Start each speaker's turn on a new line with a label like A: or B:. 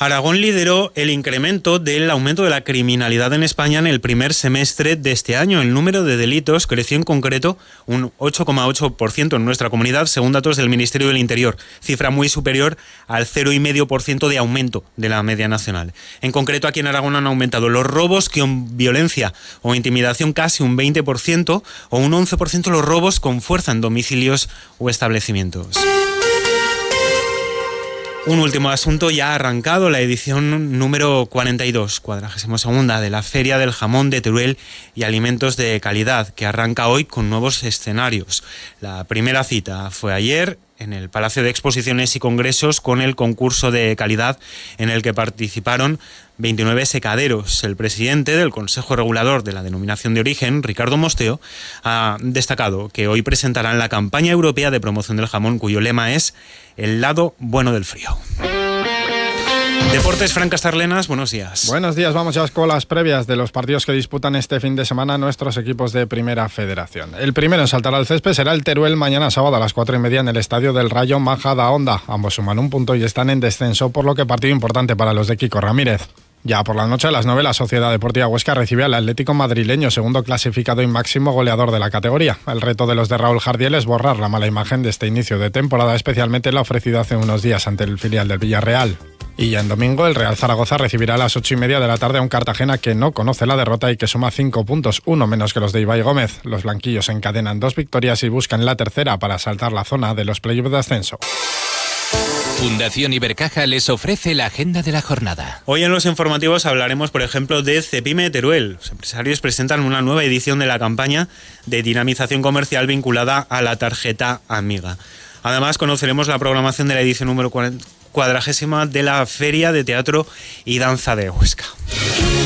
A: Aragón lideró el incremento del aumento de la criminalidad en España en el primer semestre de este año. El número de delitos creció en concreto un 8,8% en nuestra comunidad, según datos del Ministerio del Interior, cifra muy superior al 0,5% de aumento de la media nacional. En concreto, aquí en Aragón han aumentado los robos con violencia o intimidación casi un 20% o un 11% los robos con fuerza en domicilios o establecimientos. Un último asunto, ya ha arrancado la edición número 42, 42ª de la Feria del Jamón de Teruel y Alimentos de Calidad, que arranca hoy con nuevos escenarios. La primera cita fue ayer en el Palacio de Exposiciones y Congresos con el concurso de calidad en el que participaron 29 secaderos. El presidente del Consejo Regulador de la Denominación de Origen, Ricardo Mosteo, ha destacado que hoy presentarán la campaña europea de promoción del jamón, cuyo lema es el lado bueno del frío. Deportes, Fran Castarlenas, buenos días.
B: Buenos días, vamos ya con las previas de los partidos que disputan este fin de semana nuestros equipos de Primera Federación. El primero en saltar al césped será el Teruel mañana sábado a las 4:30 en el Estadio del Rayo Majadahonda. Ambos suman un punto y están en descenso, por lo que partido importante para los de Kiko Ramírez. Ya por la noche a las 9 la Sociedad Deportiva Huesca recibe al Atlético madrileño, segundo clasificado y máximo goleador de la categoría. El reto de los de Raúl Jardiel es borrar la mala imagen de este inicio de temporada, especialmente la ofrecida hace unos días ante el filial del Villarreal. Y ya en domingo el Real Zaragoza recibirá a las 8:30 de la tarde a un Cartagena que no conoce la derrota y que suma 5 puntos, uno menos que los de Ibai Gómez. Los blanquillos encadenan 2 victorias y buscan la tercera para saltar la zona de los playoffs de ascenso.
C: Fundación Ibercaja les ofrece la agenda de la jornada.
A: Hoy en los informativos hablaremos, por ejemplo, de Cepime Teruel. Los empresarios presentan una nueva edición de la campaña de dinamización comercial vinculada a la tarjeta Amiga. Además, conoceremos la programación de la edición número 40ª de la Feria de Teatro y Danza de Huesca.